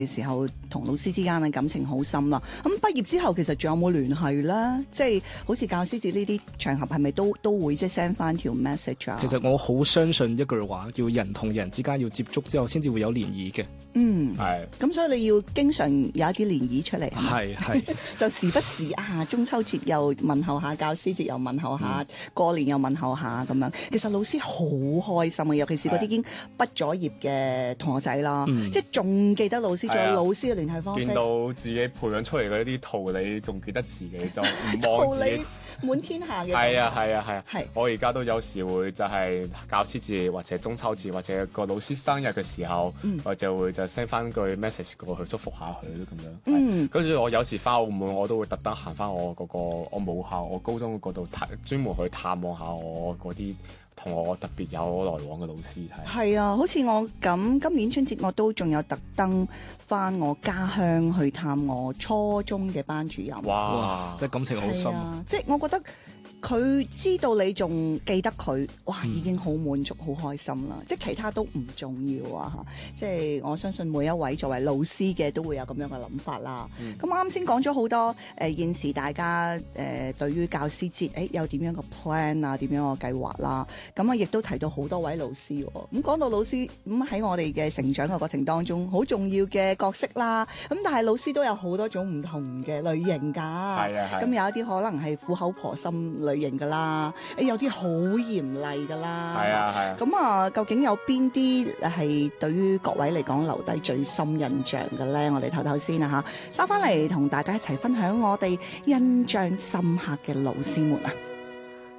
嘅時候同老師之間嘅感情好深啦。咁畢業之後其實仲有冇聯繫咧？即係好似教師節呢啲場合係咪都會即係 send 翻條 message 啊？ 其實我好相信一句話，叫人同人之間要接觸之後先至會有漣漪嘅。係。 咁所以你要經常有一啲漣漪出嚟。 係。 就時不時中秋節又問候下，教師節又問候下，過年又問候下咁樣。其實老師好開心啊，尤其是嗰啲已經畢咗業嘅同學仔啦，即係仲記得老師，仲有老師嘅聯繫方式。 見到自己培養出嚟嗰啲桃李，仲記得自己，就唔忘自己。 滿天下嘅。 係啊。我而家都有時會就係教師節或者中秋節或者個老師生日嘅時候，我就會就 send 翻句 message 過去祝福下佢咁樣。跟住我有時翻澳門，我都會特登行翻我嗰個我母校，我高中嗰度專門去探望下我嗰啲同我特別有來往嘅老師。 係啊，好似我咁，今年春節我都仲有特登翻我家鄉去探我初中嘅班主任。 哇！即係感情好深。 即係我覺得佢知道你仲記得佢，哇，已經好滿足、好開心啦！即係其他都唔重要啊！即係我相信每一位作為老師嘅都會有咁樣嘅諗法啦。咁我啱先講咗好多現時大家對於教師節有點樣嘅 plan 啊，點樣嘅計劃啦。咁啊，亦都提到好多位老師。咁講到老師，咁喺我哋嘅成長嘅過程當中，好重要嘅角色啦。咁但係老師都有好多種唔同嘅類型㗎。 係啊。 咁有一啲可能係苦口婆心類型㗎啦，有啲好嚴厲㗎啦。 係啊。 咁啊，究竟有邊啲係對於各位嚟講留低最深印象嘅咧？我哋唞唞先啊嚇，收翻嚟同大家一齊分享我哋印象深刻嘅老師們啊！